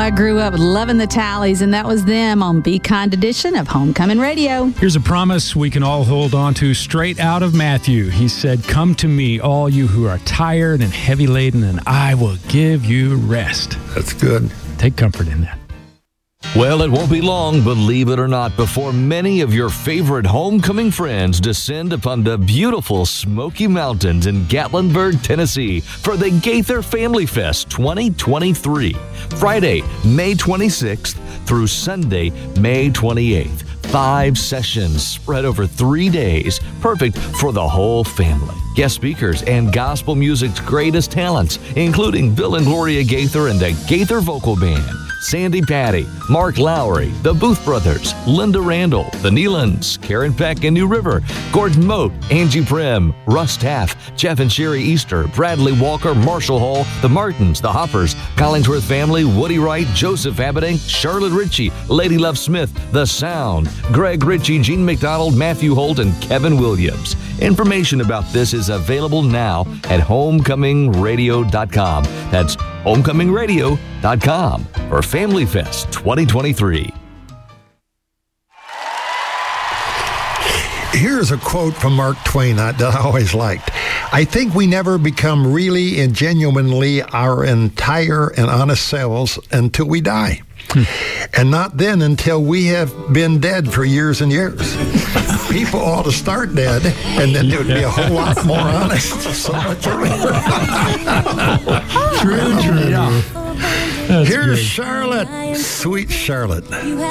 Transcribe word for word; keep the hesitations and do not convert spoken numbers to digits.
I grew up loving the Tallies, and that was them on Be Kind edition of Homecoming Radio. Here's a promise we can all hold on to straight out of Matthew. He said, "Come to me, all you who are tired and heavy laden, and I will give you rest." That's good. Take comfort in that. Well, it won't be long, believe it or not, before many of your favorite homecoming friends descend upon the beautiful Smoky Mountains in Gatlinburg, Tennessee for the Gaither Family Fest twenty twenty-three. Friday, May twenty-sixth through Sunday, May twenty-eighth. Five sessions spread over three days, perfect for the whole family. Guest speakers and gospel music's greatest talents, including Bill and Gloria Gaither and the Gaither Vocal Band, Sandy Patty, Mark Lowry, the Booth Brothers, Linda Randall, the Nealons, Karen Peck and New River, Gordon Moat, Angie Prim, Russ Taff, Jeff and Sherry Easter, Bradley Walker, Marshall Hall, the Martins, the Hoppers, Collingsworth Family, Woody Wright, Joseph Aberdeen, Charlotte Ritchie, Lady Love Smith, The Sound, Greg Ritchie, Gene McDonald, Matthew Holt, and Kevin Williams. Information about this is available now at homecoming radio dot com. That's homecoming radio dot com for Family Fest twenty twenty-three. Here's a quote from Mark Twain that I always liked. "I think we never become really and genuinely our entire and honest selves until we die. Hmm. And not then until we have been dead for years and years." People ought to start dead, and then it would be a whole lot more honest. So much earlier. True, true. Yeah. Here's good. Charlotte, sweet Charlotte.